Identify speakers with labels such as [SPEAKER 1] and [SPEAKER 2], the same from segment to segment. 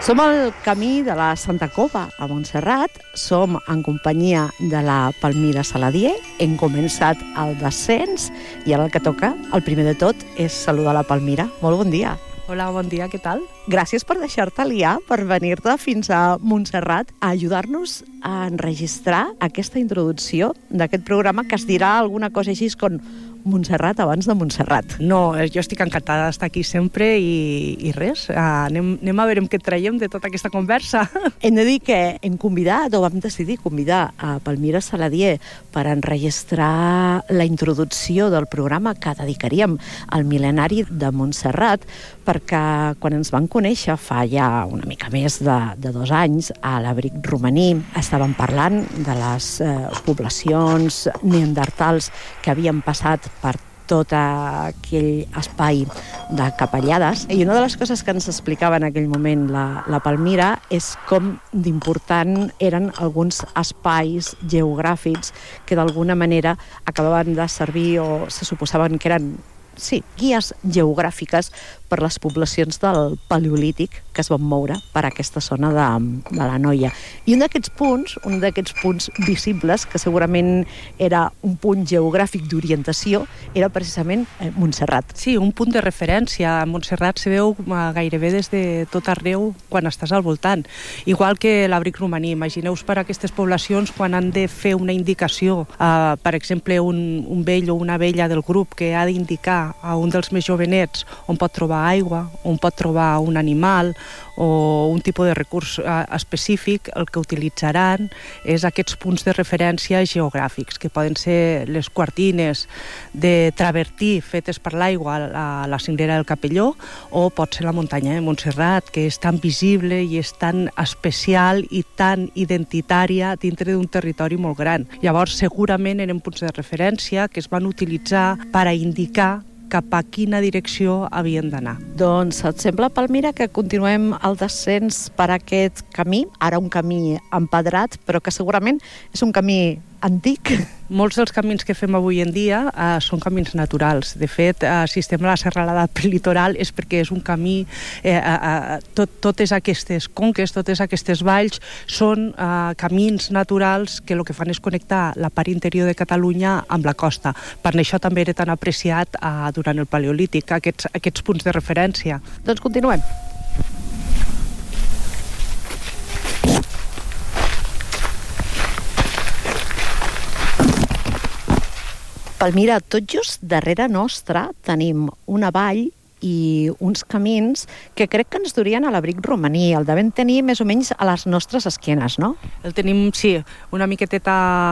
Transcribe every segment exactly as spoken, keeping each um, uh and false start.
[SPEAKER 1] Som al camí de la Santa Cova, a Montserrat. Som en companyia de la Palmira Saladier. Hem començat el descens i ara el que toca, el primer de tot, és saludar la Palmira. Molt bon dia.
[SPEAKER 2] Hola, bon dia, què tal?
[SPEAKER 1] Gràcies per deixar-te liar, per venir-te fins a Montserrat a ajudar-nos a enregistrar aquesta introducció d'aquest programa que es dirà alguna cosa així com Montserrat abans de Montserrat.
[SPEAKER 2] No, jo estic encantada d'estar aquí sempre i, i res, uh, anem, anem a veure què traiem de tota aquesta conversa.
[SPEAKER 1] Hem de dir que hem convidat, o vam decidir convidar a Palmira Saladier per enregistrar la introducció del programa que dedicaríem al mil·lenari de Montserrat, perquè quan ens van conèixer fa ja una mica més de, de dos anys a l'abric romaní estàvem parlant de les eh, poblacions neandertals que havien passat per tot aquell espai de capellades. I una de les coses que ens explicava en aquell moment la, la Palmira és com d'important eren alguns espais geogràfics que d'alguna manera acabaven de servir o se suposaven que eren sí, guies geogràfiques per les poblacions del Paleolític que es van moure per aquesta zona de, de la Noia. I un d'aquests punts, un d'aquests punts visibles, que segurament era un punt geogràfic d'orientació, era precisament eh, Montserrat.
[SPEAKER 2] Sí, un punt de referència. Montserrat se veu gairebé des de tot arreu quan estàs al voltant. Igual que l'abric romaní. Imagineu-vos per aquestes poblacions quan han de fer una indicació, eh, per exemple, un, un vell o una vella del grup que ha d'indicar a un dels més jovenets on pot trobar aigua, on pot trobar un animal o un tipus de recurs específic, el que utilitzaran és aquests punts de referència geogràfics, que poden ser les quartines de travertí fetes per l'aigua a la cinglera del Capelló, o pot ser la muntanya de Montserrat, que és tan visible i és tan especial i tan identitària dintre d'un territori molt gran. Llavors, segurament eren punts de referència que es van utilitzar per a indicar cap a quina direcció havien d'anar.
[SPEAKER 1] Doncs et sembla, Palmira, que continuem el descens per aquest camí, ara un camí empedrat, però que segurament és un camí antic?
[SPEAKER 2] Molts dels camins que fem avui en dia eh, són camins naturals. De fet, eh, si estem a la serralada prelitoral és perquè és un camí, eh, eh, tot, totes aquestes conques, totes aquestes valls són eh, camins naturals que el que fan és connectar la part interior de Catalunya amb la costa. Per això també era tan apreciat eh, durant el Paleolític, aquests, aquests punts de referència.
[SPEAKER 1] Doncs continuem. Palmira, tot just darrere nostra tenim una vall i uns camins que crec que ens durien a l'abric romaní. El devem tenir més o menys a les nostres esquenes, no?
[SPEAKER 2] El tenim, sí, una miqueteta,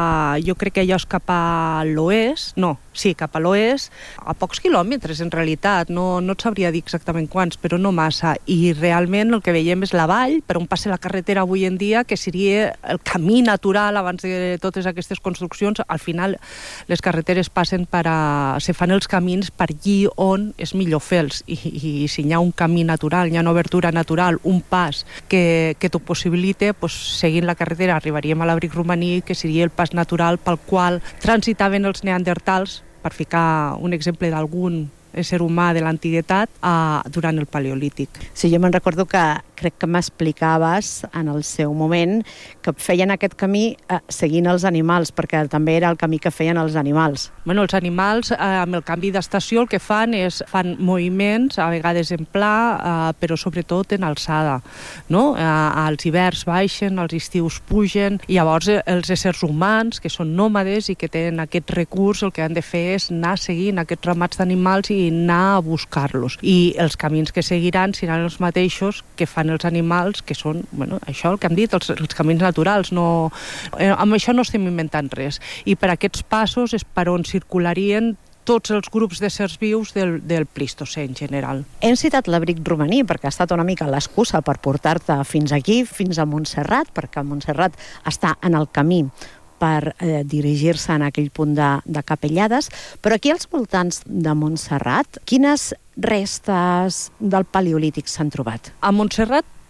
[SPEAKER 2] jo crec que allò és cap a l'oest, no, sí, cap a l'oest, a pocs quilòmetres en realitat, no, no et sabria dir exactament quants, però no massa, i realment el que veiem és la vall, per on passa la carretera avui en dia, que seria el camí natural abans de totes aquestes construccions. Al final les carreteres passen per a... se fan els camins per allí on és millor fer-los. I, i si hi ha un camí natural, hi ha una obertura natural, un pas que, que t'ho possibilite, pues, seguint la carretera arribaríem a l'abric romaní, que seria el pas natural pel qual transitaven els neandertals, per ficar un exemple d'algun ésser humà de l'antiguitat, eh, durant el Paleolític.
[SPEAKER 1] Sí, jo me'n recordo que crec que m'explicaves en el seu moment que feien aquest camí eh, seguint els animals, perquè també era el camí que feien els animals.
[SPEAKER 2] Bueno, els animals, eh, amb el canvi d'estació, el que fan és fan moviments, a vegades en pla, eh, però sobretot en alçada, no? Eh, als hiverns baixen, als estius pugen, i llavors eh, els éssers humans, que són nòmades i que tenen aquest recurs, el que han de fer és anar seguint aquests ramats d'animals i anar a buscar-los. I els camins que seguiran seran els mateixos que fan els animals, que són, bueno, això el que hem dit, els, els camins naturals. No, eh, amb això no estem inventant res. I per aquests passos és per on circularien tots els grups d'éssers vius del, del Plistocè en general.
[SPEAKER 1] Hem citat l'abric romaní perquè ha estat una mica l'excusa per portar-te fins aquí, fins a Montserrat, perquè Montserrat està en el camí per eh, dirigir-se en aquell punt de, de capellades, però aquí als voltants de Montserrat, quines restes del Paleolític s'han trobat?
[SPEAKER 2] A Montserrat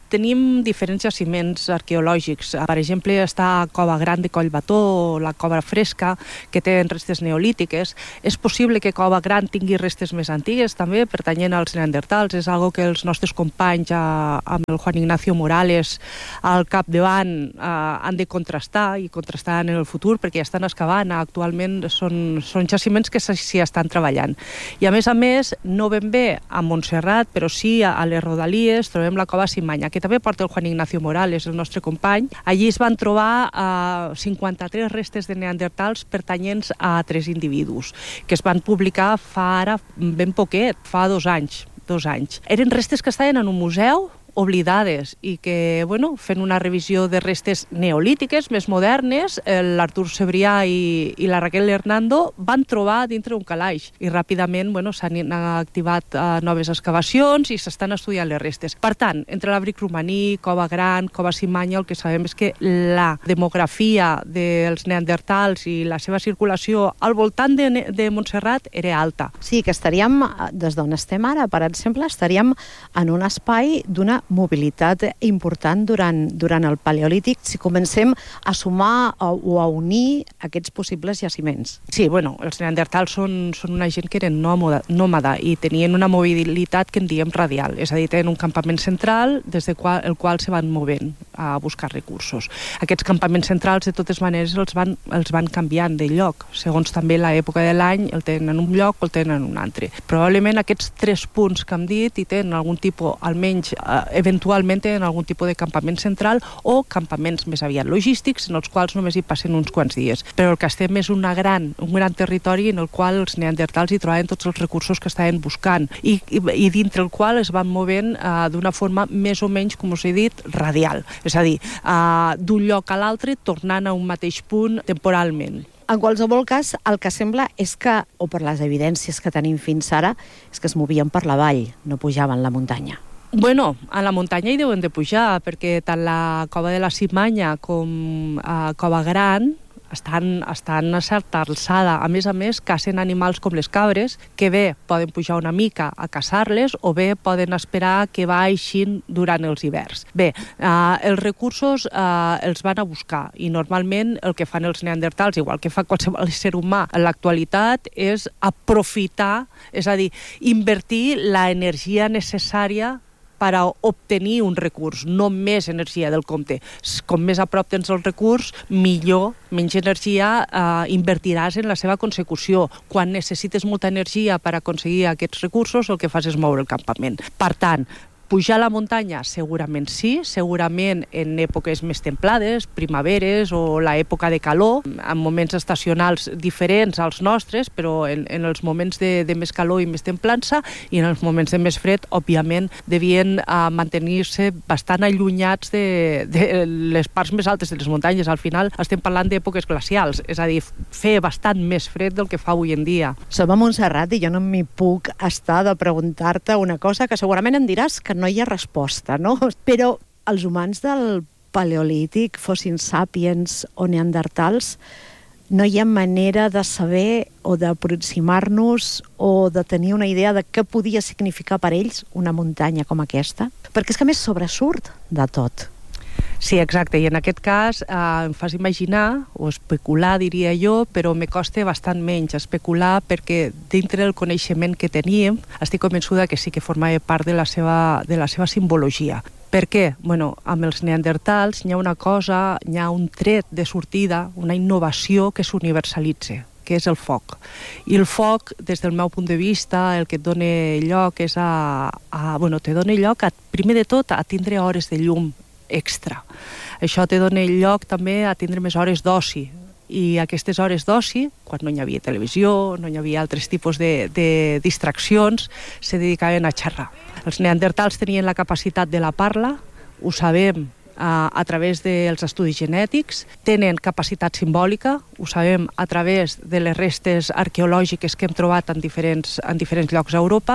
[SPEAKER 2] tenim diferents jaciments arqueològics. Per exemple, està Cova Gran de Collbató, la Cova Fresca, que tenen restes neolítiques. És possible que Cova Gran tingui restes més antigues, també, pertanyent als neandertals. És algo que els nostres companys, eh, amb el Juan Ignacio Morales, al capdavant, eh, han de contrastar, i contrastar en el futur, perquè ja estan excavant. Actualment són, són jaciments que s'hi estan treballant. I, a més a més, no ben bé a Montserrat, però sí a les Rodalies, trobem la Cova Simanya, que també porta el Juan Ignacio Morales, el nostre company. Allí es van trobar eh, cinquanta-tres restes de neandertals pertanyents a tres individus, que es van publicar fa ara ben poquet, fa dos anys. dos anys. Eren restes que estaven en un museu, oblidades, i que, bueno, fent una revisió de restes neolítiques més modernes, l'Artur Cebrià i, i la Raquel Hernando van trobar dintre un calaix, i ràpidament, bueno, s'han activat uh, noves excavacions i s'estan estudiant les restes. Per tant, entre l'abric romaní, Cova Gran, Cova Simanya, el que sabem és que la demografia dels neandertals i la seva circulació al voltant de, de Montserrat era alta.
[SPEAKER 1] Sí, que estaríem, des d'on estem ara, per exemple, estaríem en un espai d'una mobilitat important durant, durant el Paleolític, si comencem a sumar o a unir aquests possibles jaciments.
[SPEAKER 2] Sí, bueno, els neandertals són, són una gent que eren nòmada, nòmada i tenien una mobilitat que en diem radial, és a dir, tenen un campament central des del qual, el qual se van movent a buscar recursos. Aquests campaments centrals, de totes maneres, els van, els van canviant de lloc, segons també l'època de l'any, el tenen en un lloc o el tenen en un altre. Probablement aquests tres punts que hem dit i tenen algun tipus, almenys eh, eventualment tenen algun tipus de campament central o campaments més aviat logístics en els quals només hi passen uns quants dies. Però el que estem és una gran, un gran territori en el qual els neandertals hi trobaven tots els recursos que estaven buscant i, i, i dintre el qual es van movent uh, d'una forma més o menys, com us he dit, radial. És a dir, uh, d'un lloc a l'altre tornant a un mateix punt temporalment.
[SPEAKER 1] En qualsevol cas, el que sembla és que, o per les evidències que tenim fins ara, és que es movien per la vall, no pujaven la muntanya.
[SPEAKER 2] Bueno, a la muntanya hi deuen de pujar, perquè tant la Cova de la Simanya com a Cova Gran estan, estan a certa alçada. A més a més, cacen animals com les cabres, que bé poden pujar una mica a caçar-les o bé poden esperar que baixin durant els hiverns. Bé, eh, els recursos eh, els van a buscar i normalment el que fan els neandertals, igual que fa qualsevol ser humà en l'actualitat, és aprofitar, és a dir, invertir la energia necessària per a obtenir un recurs, no més energia del compte. Com més a prop tens el recurs, millor, menys energia eh, invertiràs en la seva consecució. Quan necessites molta energia per aconseguir aquests recursos, el que fas és moure el campament. Per tant, pujar a la muntanya segurament sí, segurament en èpoques més templades, primaveres o l'època de calor, en moments estacionals diferents als nostres, però en, en els moments de, de més calor i més templança, i en els moments de més fred, òbviament, devien uh, mantenir-se bastant allunyats de, de les parts més altes de les muntanyes. Al final estem parlant d'èpoques glacials, és a dir, fer bastant més fred del que fa avui en dia.
[SPEAKER 1] Som a Montserrat i jo no m'hi puc estar de preguntar-te una cosa que segurament em diràs que no hi ha resposta, no? Però els humans del Paleolític, fossin sàpiens o neandertals, no hi ha manera de saber o d'aproximar-nos o de tenir una idea de què podia significar per ells una muntanya com aquesta? Perquè és que a més sobresurt de tot.
[SPEAKER 2] Sí, exacte, i en aquest cas eh, em fas imaginar, o especular diria jo, però me costa bastant menys especular perquè dintre del coneixement que teníem estic convençuda que sí que formava part de la seva, de la seva simbologia. Per què? Bueno, amb els neandertals hi ha una cosa, hi ha un tret de sortida, una innovació que s'universalitza, que és el foc. I el foc, des del meu punt de vista, el que et dona lloc és a... a bueno, te dona lloc, a, primer de tot, a tindre hores de llum extra. Això te dona lloc també a tindre més hores d'oci, i aquestes hores d'oci, quan no hi havia televisió, no hi havia altres tipus de, de distraccions, se dedicaven a xerrar. Els neandertals tenien la capacitat de la parla, ho sabem a, a través dels estudis genètics, tenen capacitat simbòlica, ho sabem a través de les restes arqueològiques que hem trobat en diferents, en diferents llocs a Europa,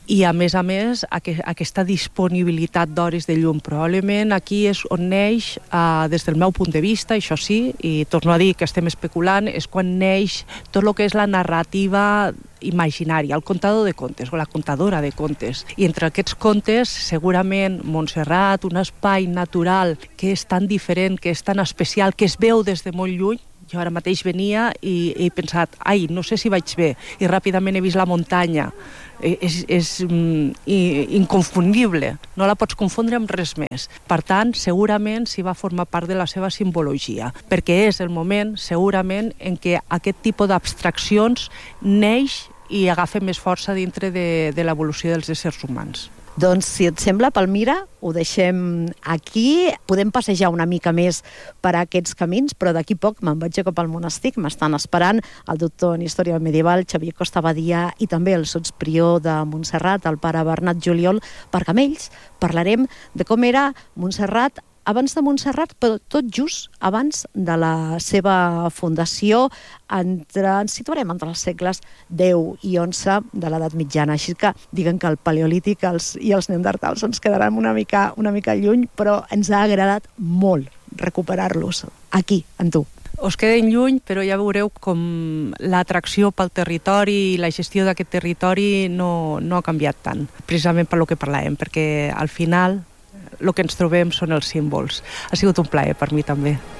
[SPEAKER 2] i a més a més aquesta disponibilitat d'hores de llum. Probablement aquí és on neix, eh, des del meu punt de vista, això sí, i torno a dir que estem especulant, és quan neix tot el que és la narrativa imaginària, el contador de contes o la contadora de contes. I entre aquests contes, segurament Montserrat, un espai natural que és tan diferent, que és tan especial, que es veu des de molt lluny. Jo ara mateix venia i he pensat, ai, no sé si vaig bé, i ràpidament he vist la muntanya. És, és mm, inconfundible, no la pots confondre amb res més. Per tant, segurament sí va formar part de la seva simbologia, perquè és el moment, segurament, en què aquest tipus d'abstraccions neix i agafa més força dintre de, de l'evolució dels éssers humans.
[SPEAKER 1] Doncs, si et sembla, Palmira, ho deixem aquí. Podem passejar una mica més per aquests camins, però d'aquí poc me'n vaig cap al monestir. M'estan esperant el doctor en Història Medieval, Xavier Costa Badia, i també el sotsprior de Montserrat, el pare Bernat Juliol, perquè amb ells parlarem de com era Montserrat abans de Montserrat, però tot just abans de la seva fundació. Entre, ens situarem entre els segles deu i onze de l'edat mitjana, així que diguen que el paleolític els, i els neandertals ens quedaran una mica, una mica lluny, però ens ha agradat molt recuperar-los aquí, en tu.
[SPEAKER 2] Us queden lluny, però ja veureu com l'atracció pel territori i la gestió d'aquest territori no, no ha canviat tant, precisament per lo que parlàvem, perquè al final el que ens trobem són els símbols. Ha sigut un plaer per mi també.